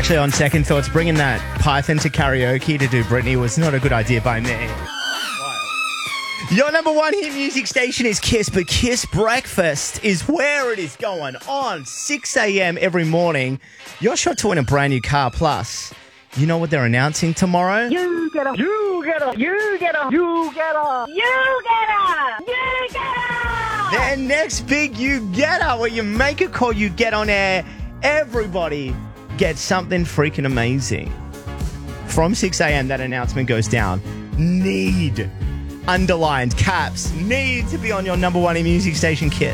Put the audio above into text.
Actually, on second thoughts, bringing that Python to karaoke to do Britney was not a good idea by me. Your number one hit music station is Kiss, but Kiss Breakfast is where it is going on 6 a.m. every morning. Your shot to win a brand new car. Plus, you know what they're announcing tomorrow? You get a, you get a, you get a, you get a, you get a, you get a. Their next big You Get Up, where you make a call, you get on air, everybody gets something freaking amazing. From 6 a.m. that announcement goes down. Need, underlined, caps, need to be on your number one in music station, Kiss.